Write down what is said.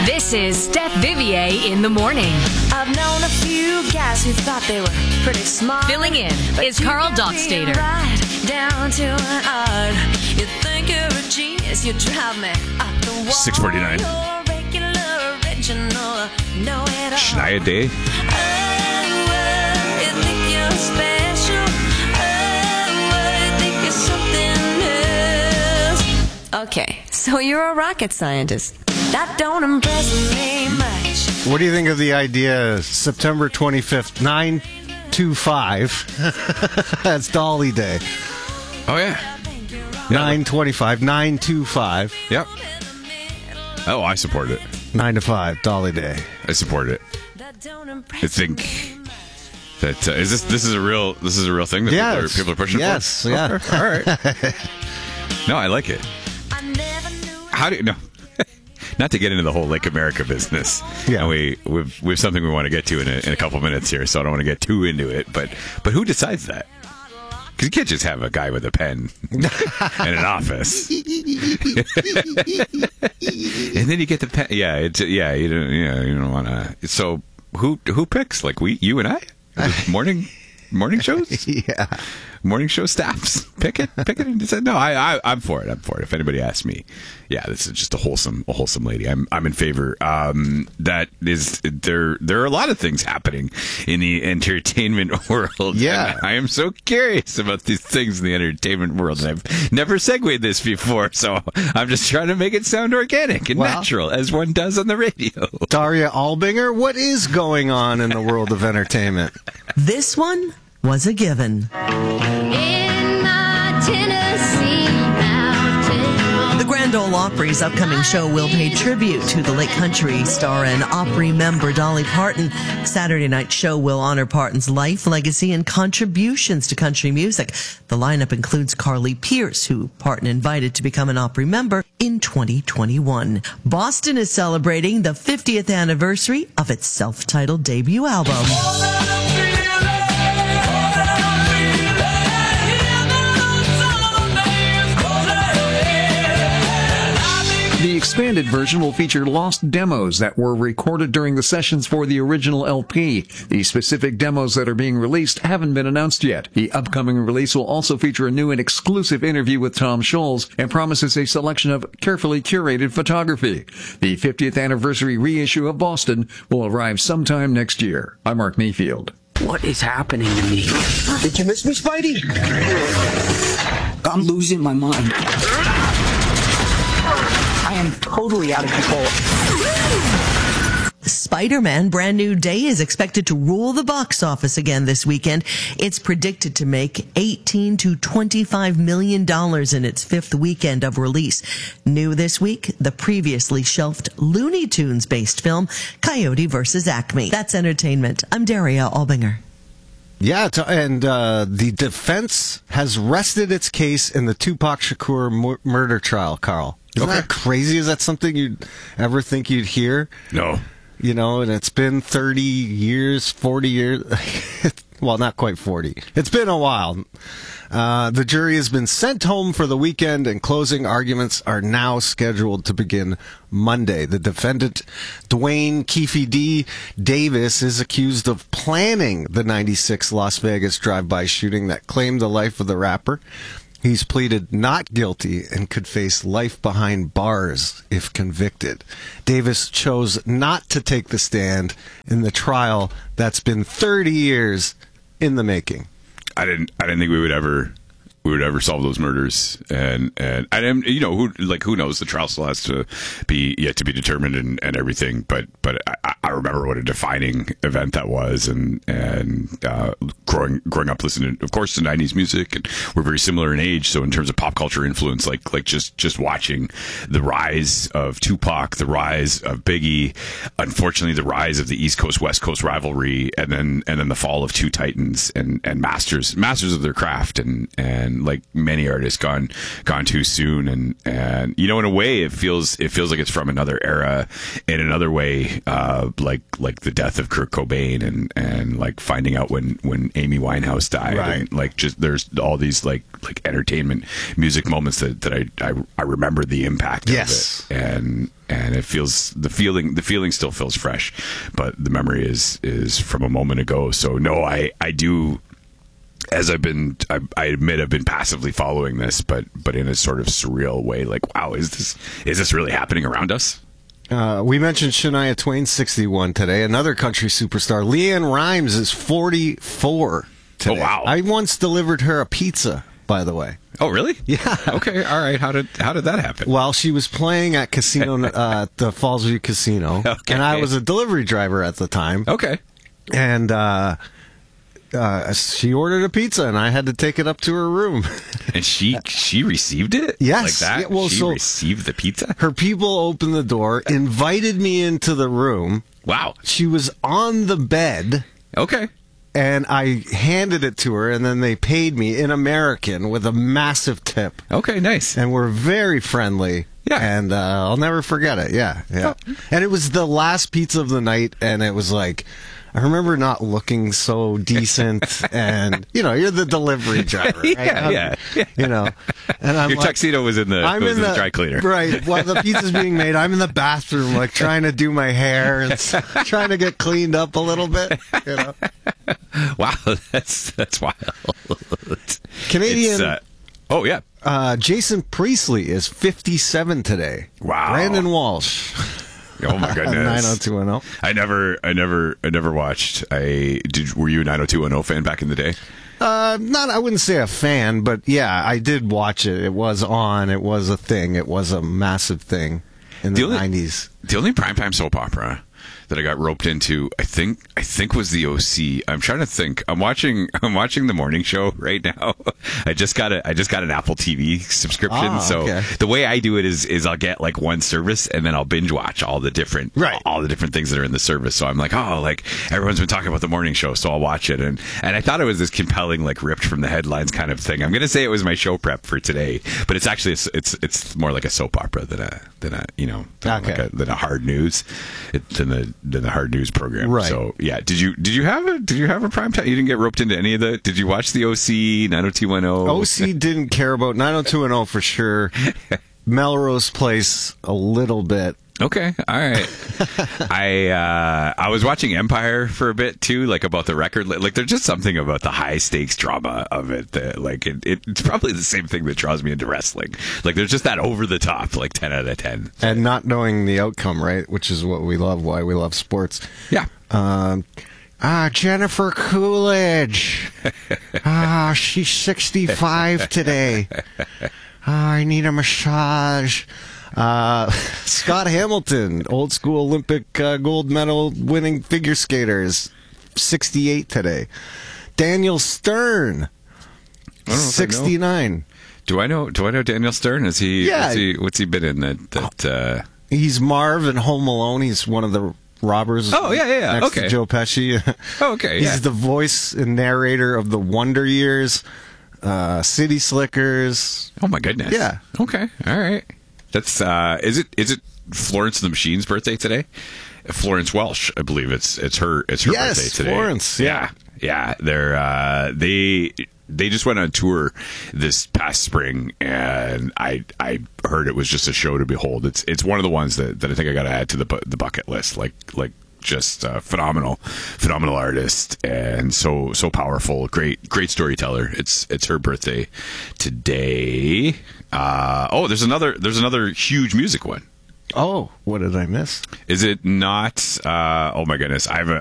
This is Steph Vivier in the morning. I've known a few guys who thought they were pretty smart. Filling in is Carl Dockstader. Right down to an art. You think you're a genius, you drive me up the wall. 6:49. Shania Day. You think you're special. You think you're something else. Okay, so you're a rocket scientist. That don't impress me much. What do you think of the idea, September 25th, 9/25? That's Dolly Day. Oh, yeah. 9/25, 9/25. Yep. Oh, I support it. 9 to 5, Dolly Day. I support it. I think that this is a real thing that people are pushing for. Yes, yeah. Okay. All right. No, I like it. How do you know? Not to get into the whole Lake America business. Yeah. And we've something we want to get to in a couple minutes here, so I don't want to get too into it. But who decides that? Because you can't just have a guy with a pen in an office, and then you get the pen. Yeah, you don't want to. So who picks? Like you and I? Morning shows? Yeah. Morning show staffs pick it and decide. No, I'm for it. If anybody asks me, yeah, this is just a wholesome lady. I'm in favor. That is, there are a lot of things happening in the entertainment world. Yeah, I am so curious about these things in the entertainment world, and I've never segued this before, so I'm just trying to make it sound organic and natural, as one does on the radio. Daria Albinger, what is going on in the world of entertainment? This one was a given. In my Tennessee mountain. The Grand Ole Opry's upcoming show will pay tribute to the late country star and Opry member Dolly Parton. Saturday night show will honor Parton's life, legacy, and contributions to country music. The lineup includes Carly Pearce, who Parton invited to become an Opry member in 2021. Boston is celebrating the 50th anniversary of its self-titled debut album. The expanded version will feature lost demos that were recorded during the sessions for the original LP. The specific demos that are being released haven't been announced yet. The upcoming release will also feature a new and exclusive interview with Tom Scholz and promises a selection of carefully curated photography. The 50th anniversary reissue of Boston will arrive sometime next year. I'm Mark Mayfield. What is happening to me? Did you miss me, Spidey? I'm losing my mind. I am totally out of control. Spider-Man Brand New Day is expected to rule the box office again this weekend. It's predicted to make $18 to $25 million in its fifth weekend of release. New this week, the previously shelved Looney Tunes-based film, Coyote vs. Acme. That's entertainment. I'm Daria Albinger. Yeah, and the defense has rested its case in the Tupac Shakur murder trial, Carl. Isn't that crazy? Is that something you'd ever think you'd hear? No. You know, and it's been 30 years, 40 years. Well, not quite 40. It's been a while. The jury has been sent home for the weekend, and closing arguments are now scheduled to begin Monday. The defendant, Dwayne Keefe D. Davis, is accused of planning the 96 Las Vegas drive-by shooting that claimed the life of the rapper. He's pleaded not guilty and could face life behind bars if convicted. Davis chose not to take the stand in the trial that's been 30 years in the making. I didn't think we would ever solve those murders, and I didn't, who knows, the trial still has to be yet to be determined and everything, but I remember what a defining event that was, and growing up listening, of course, to 90s music, and we're very similar in age, so in terms of pop culture influence, like just watching the rise of Tupac, the rise of Biggie, unfortunately the rise of the East Coast West Coast rivalry, and then the fall of two titans and masters of their craft, and like many artists gone too soon, and in a way it feels like it's from another era, in another way like the death of Kurt Cobain and like finding out when Amy Winehouse died, Right. and like just there's all these like entertainment music moments that I remember the impact Yes. of it, and it feels the feeling still feels fresh, but the memory is from a moment ago. So no, I do. As I admit I've been passively following this, but in a sort of surreal way. Like, wow, is this really happening around us? We mentioned Shania Twain, 61 today. Another country superstar, Leanne Rimes, is 44 today. Oh, wow. I once delivered her a pizza, by the way. Oh, really? Yeah. Okay. All right. How did that happen? While she was playing at the Fallsview Casino, Okay. and I was a delivery driver at the time. Okay. And she ordered a pizza, and I had to take it up to her room. And she received it? Yes. Like that? Yeah, well, she so- received the pizza? Her people opened the door, invited me into the room. Wow. She was on the bed, Okay. and I handed it to her, and then they paid me in American with a massive tip. Okay, nice. And we're very friendly. Yeah. And I'll never forget it. Yeah. Yeah. Oh. And it was the last pizza of the night, and it was like, I remember not looking so decent, and you're the delivery driver, right? Yeah. You know, and I'm Your like, tuxedo was in the dry cleaner. right? While the pizza's being made, I'm in the bathroom, like trying to do my hair and trying to get cleaned up a little bit. You know, Wow, that's wild. Canadian. Oh yeah. Jason Priestley is 57 today. Wow. Brandon Walsh. Oh my goodness. 90210. I never watched. Were you a 90210 fan back in the day? I wouldn't say a fan, but yeah, I did watch it. It was on. It was a thing. It was a massive thing in the 90s. The only primetime soap opera that I got roped into, I think was the OC. I'm trying to think. I'm watching the morning show right now. I just got an Apple TV subscription. So okay. the way I do it is I'll get like one service and then I'll binge watch all the different things that are in the service. So I'm like, like everyone's been talking about the morning show, so I'll watch it. And I thought it was this compelling, like ripped from the headlines kind of thing. I'm gonna say it was my show prep for today, but it's actually it's more like a soap opera than a hard news than the hard news program. Right. So yeah, did you have a prime time? You didn't get roped into any of the? Did you watch the OC 90210? OC didn't care about 90210 for sure. Melrose Place a little bit. Okay, all right. I was watching Empire for a bit too, like about the record. Like there's just something about the high stakes drama of it that like it's probably the same thing that draws me into wrestling. Like there's just that over the top, like 10 out of 10, And not knowing the outcome, right? Which is what we love. Why we love sports. Yeah. Jennifer Coolidge. She's 65 today. I need a massage. Scott Hamilton, old school Olympic gold medal winning figure skater, is 68 today. Daniel Stern, 69. Do I know Daniel Stern? Is he? Yeah. What's he been in that? He's Marv in Home Alone. He's one of the robbers. Oh, yeah. Next Okay. to Joe Pesci. Oh, okay. Yeah. He's the voice and narrator of the Wonder Years, City Slickers. Oh my goodness. Yeah. Okay. All right. That's is it Florence the Machine's birthday today? Florence Welsh, I believe it's her birthday today. Florence. Yeah. Yeah. They just went on tour this past spring, and I heard it was just a show to behold. It's one of the ones that I think I got to add to the bucket list. Like just phenomenal artist, and so powerful. Great storyteller. It's her birthday today. There's another huge music one. Oh, what did I miss? Is it not? Oh my goodness, I